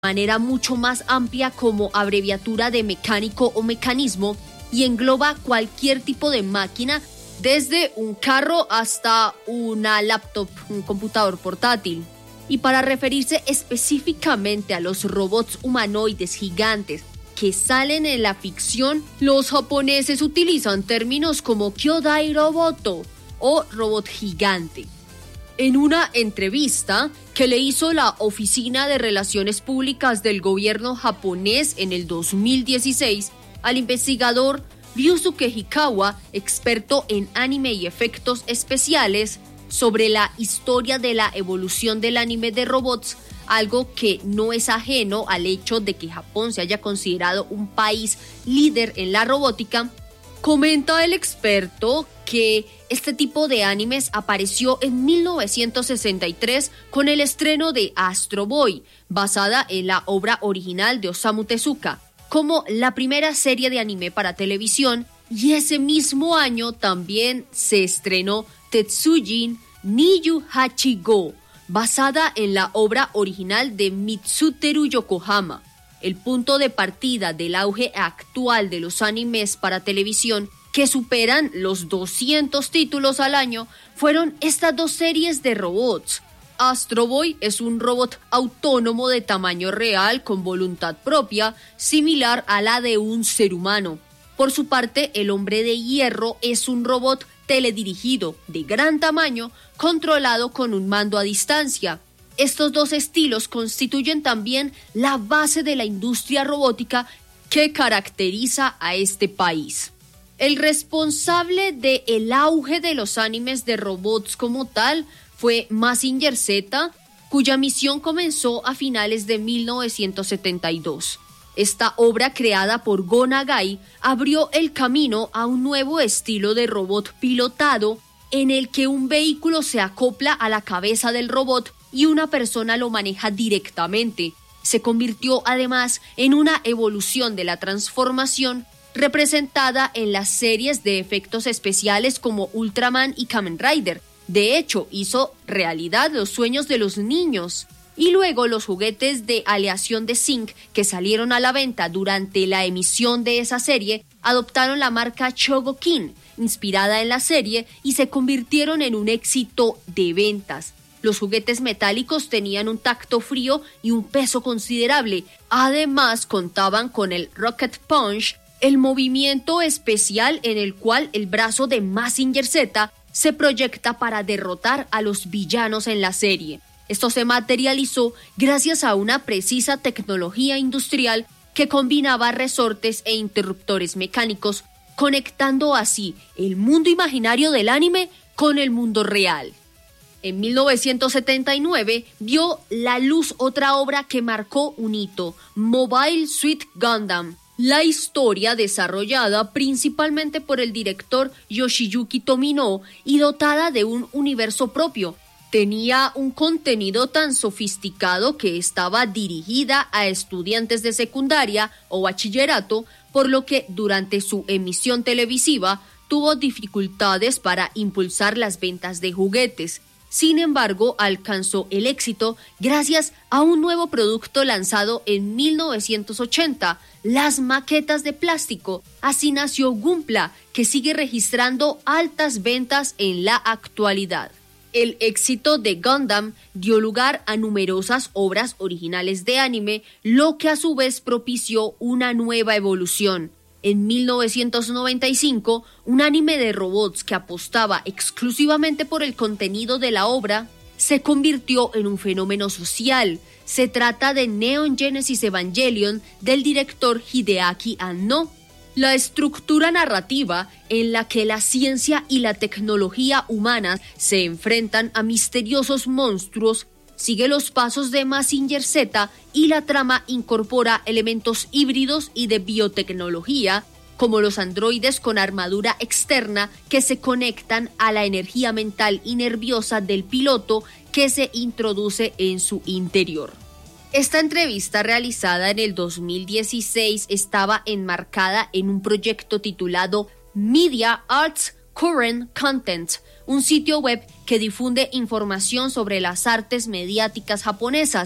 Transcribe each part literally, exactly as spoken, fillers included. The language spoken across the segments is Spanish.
manera mucho más amplia como abreviatura de mecánico o mecanismo y engloba cualquier tipo de máquina, desde un carro hasta una laptop, un computador portátil. Y para referirse específicamente a los robots humanoides gigantes que salen en la ficción, los japoneses utilizan términos como Kyodai Roboto o robot gigante. En una entrevista que le hizo la Oficina de Relaciones Públicas del gobierno japonés en el dos mil dieciséis, al investigador Ryusuke Hikawa, experto en anime y efectos especiales, sobre la historia de la evolución del anime de robots, algo que no es ajeno al hecho de que Japón se haya considerado un país líder en la robótica, comenta el experto que este tipo de animes apareció en mil novecientos sesenta y tres con el estreno de Astro Boy, basada en la obra original de Osamu Tezuka, como la primera serie de anime para televisión, y ese mismo año también se estrenó Tetsujin Niyu Hachigo, basada en la obra original de Mitsuteru Yokohama. El punto de partida del auge actual de los animes para televisión, que superan los doscientos títulos al año, fueron estas dos series de robots. Astro Boy es un robot autónomo de tamaño real con voluntad propia, similar a la de un ser humano. Por su parte, el Hombre de Hierro es un robot teledirigido de gran tamaño, controlado con un mando a distancia. Estos dos estilos constituyen también la base de la industria robótica que caracteriza a este país. El responsable del auge de los animes de robots como tal fue Mazinger Z, cuya misión comenzó a finales de mil novecientos setenta y dos. Esta obra, creada por Go Nagai, abrió el camino a un nuevo estilo de robot pilotado en el que un vehículo se acopla a la cabeza del robot y una persona lo maneja directamente. Se convirtió además en una evolución de la transformación representada en las series de efectos especiales como Ultraman y Kamen Rider. De hecho, hizo realidad los sueños de los niños. Y luego los juguetes de aleación de zinc que salieron a la venta durante la emisión de esa serie adoptaron la marca Chogokin, inspirada en la serie, y se convirtieron en un éxito de ventas. Los juguetes metálicos tenían un tacto frío y un peso considerable. Además, contaban con el Rocket Punch, el movimiento especial en el cual el brazo de Mazinger Z se proyecta para derrotar a los villanos en la serie. Esto se materializó gracias a una precisa tecnología industrial que combinaba resortes e interruptores mecánicos, conectando así el mundo imaginario del anime con el mundo real. En mil novecientos setenta y nueve vio la luz otra obra que marcó un hito, Mobile Suit Gundam. La historia, desarrollada principalmente por el director Yoshiyuki Tomino y dotada de un universo propio, tenía un contenido tan sofisticado que estaba dirigida a estudiantes de secundaria o bachillerato, por lo que durante su emisión televisiva tuvo dificultades para impulsar las ventas de juguetes. Sin embargo, alcanzó el éxito gracias a un nuevo producto lanzado en mil novecientos ochenta, las maquetas de plástico. Así nació Gunpla, que sigue registrando altas ventas en la actualidad. El éxito de Gundam dio lugar a numerosas obras originales de anime, lo que a su vez propició una nueva evolución. En mil novecientos noventa y cinco, un anime de robots que apostaba exclusivamente por el contenido de la obra se convirtió en un fenómeno social. Se trata de Neon Genesis Evangelion del director Hideaki Anno. La estructura narrativa en la que la ciencia y la tecnología humana se enfrentan a misteriosos monstruos sigue los pasos de Mazinger Z y la trama incorpora elementos híbridos y de biotecnología, como los androides con armadura externa que se conectan a la energía mental y nerviosa del piloto que se introduce en su interior. Esta entrevista, realizada en el dos mil dieciséis, estaba enmarcada en un proyecto titulado Media Arts Current Content, un sitio web que difunde información sobre las artes mediáticas japonesas.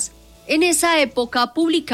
En esa época publicaba